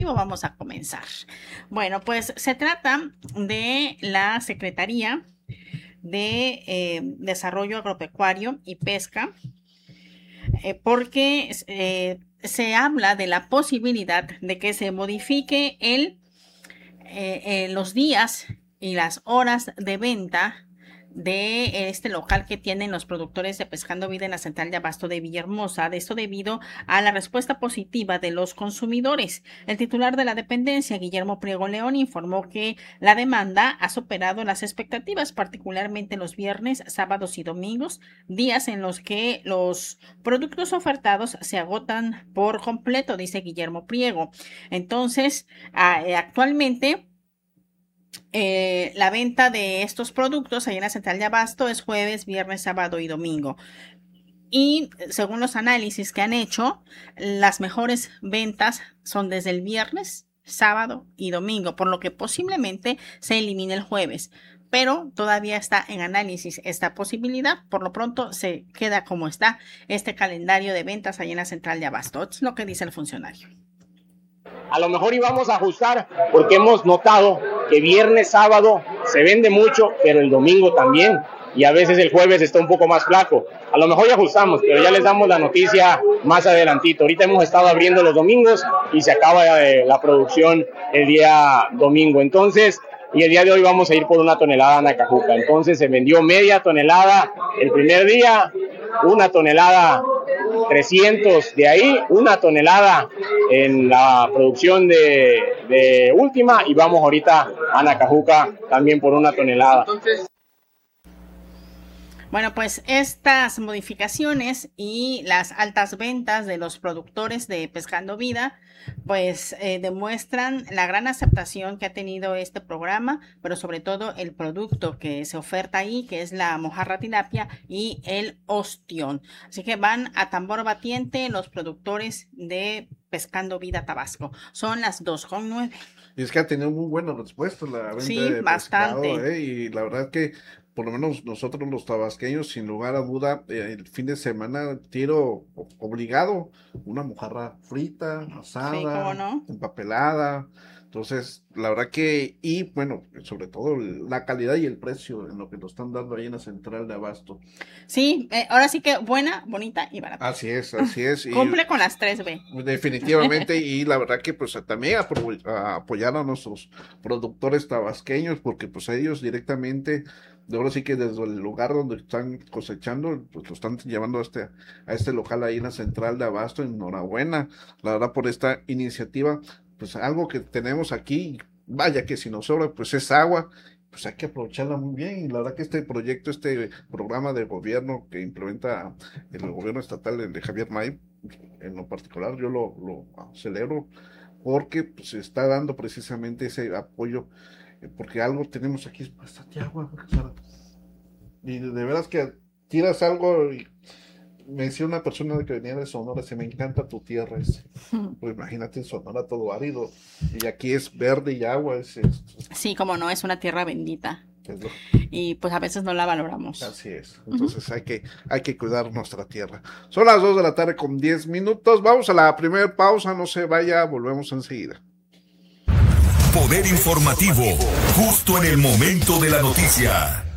Vamos a comenzar. Bueno, pues se trata de la Secretaría de Desarrollo Agropecuario y Pesca, porque se habla de la posibilidad de que se modifique los días y las horas de venta de este local que tienen los productores de Pescando Vida en la central de abasto de Villahermosa, de esto debido a la respuesta positiva de los consumidores. El titular de la dependencia, Guillermo Priego León, informó que la demanda ha superado las expectativas, particularmente los viernes, sábados y domingos, días en los que los productos ofertados se agotan por completo, dice Guillermo Priego. Entonces, actualmente la venta de estos productos ahí en la central de abasto es jueves, viernes, sábado y domingo. Y según los análisis que han hecho, las mejores ventas son desde el viernes, sábado y domingo, por lo que posiblemente se elimine el jueves. Pero todavía está en análisis esta posibilidad. Por lo pronto se queda como está este calendario de ventas ahí en la central de abasto. Es lo que dice el funcionario. A lo mejor íbamos a ajustar porque hemos notado que viernes, sábado se vende mucho, pero el domingo también. Y a veces el jueves está un poco más flaco. A lo mejor ya ajustamos, pero ya les damos la noticia más adelantito. Ahorita hemos estado abriendo los domingos y se acaba la producción el día domingo. Entonces, y el día de hoy vamos a ir por 1 tonelada a Nacajuca. Entonces se vendió media tonelada el primer día, 1 tonelada 300 de ahí, 1 tonelada en la producción de última, y vamos ahorita a Nacajuca también por 1 tonelada. Bueno, pues estas modificaciones y las altas ventas de los productores de Pescando Vida, pues demuestran la gran aceptación que ha tenido este programa, pero sobre todo el producto que se oferta ahí, que es la mojarra tilapia y el ostión. Así que van a tambor batiente los productores de Pescando Vida Tabasco. Son las 2:09. Y es que ha tenido muy buena respuesta la venta de bastante. pescado, y la verdad que por lo menos nosotros los tabasqueños, sin lugar a duda, el fin de semana tiro obligado, una mojarra frita, asada, Sí, ¿cómo no? empapelada. Entonces, la verdad que, y bueno, sobre todo la calidad y el precio en lo que nos están dando ahí en la central de abasto. Sí, ahora sí que buena, bonita y barata. Así es, así es. Cumple con las 3B. Definitivamente, y la verdad que pues también a apoyar a nuestros productores tabasqueños, porque pues ellos directamente, ahora sí que desde el lugar donde están cosechando, pues lo están llevando a este local ahí en la central de abasto. Enhorabuena, la verdad, por esta iniciativa. Pues algo que tenemos aquí, vaya que si nos sobra, pues es agua, pues hay que aprovecharla muy bien. Y la verdad que este proyecto, este programa de gobierno que implementa el gobierno estatal de Javier May, en lo particular yo lo celebro, porque pues, se está dando precisamente ese apoyo, porque algo tenemos aquí, es bastante agua, y de veras que tiras algo. Y me decía una persona que venía de Sonora, me encanta tu tierra, pues imagínate en Sonora todo árido, y aquí es verde y agua, Sí, como no, es una tierra bendita. Y pues a veces no la valoramos. Así es, entonces hay que cuidar nuestra tierra. Son las 2 de la tarde con 10 minutos, vamos a la primera pausa, no se vaya, volvemos enseguida. Poder informativo, justo en el momento de la noticia.